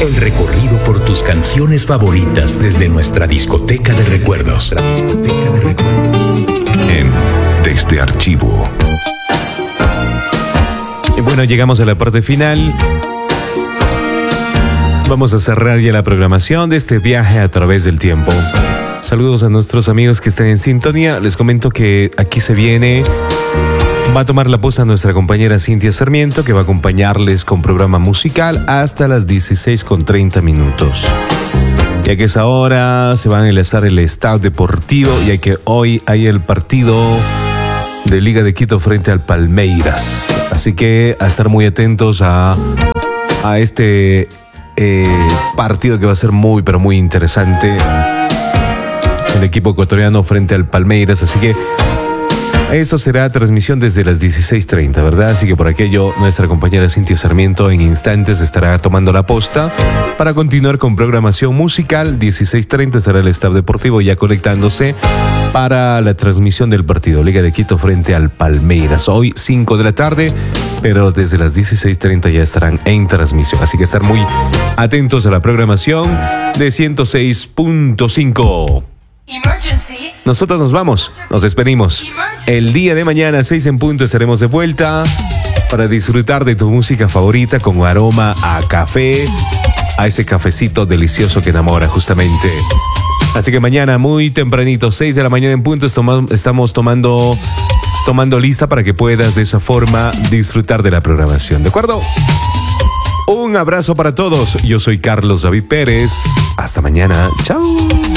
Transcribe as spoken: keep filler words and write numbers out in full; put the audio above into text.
El recorrido por tus canciones favoritas desde nuestra discoteca de recuerdos. Nuestra discoteca de recuerdos. En Desde Archivo. Y bueno, llegamos a la parte final. Vamos a cerrar ya la programación de este viaje a través del tiempo. Saludos a nuestros amigos que están en sintonía. Les comento que aquí se viene... Va a tomar la posta nuestra compañera Cintia Sarmiento, que va a acompañarles con programa musical hasta las dieciséis con treinta minutos. Ya que es ahora, se van a enlazar el staff deportivo, ya que hoy hay el partido de Liga de Quito frente al Palmeiras. Así que a estar muy atentos a, a este eh, partido que va a ser muy, pero muy interesante. El equipo ecuatoriano frente al Palmeiras, así que eso será transmisión desde las dieciséis treinta, ¿verdad? Así que por aquello, nuestra compañera Cintia Sarmiento en instantes estará tomando la posta para continuar con programación musical. dieciséis treinta estará el staff deportivo ya conectándose para la transmisión del partido Liga de Quito frente al Palmeiras. Hoy cinco de la tarde, pero desde las dieciséis treinta ya estarán en transmisión. Así que estar muy atentos a la programación de ciento seis punto cinco. Emergency. Nosotros nos vamos, nos despedimos. El día de mañana, seis en punto, estaremos de vuelta para disfrutar de tu música favorita con aroma a café, a ese cafecito delicioso que enamora justamente. Así que mañana, muy tempranito, seis de la mañana en punto, estamos tomando, tomando lista para que puedas de esa forma disfrutar de la programación, ¿de acuerdo? Un abrazo para todos. Yo soy Carlos David Pérez. Hasta mañana. Chao.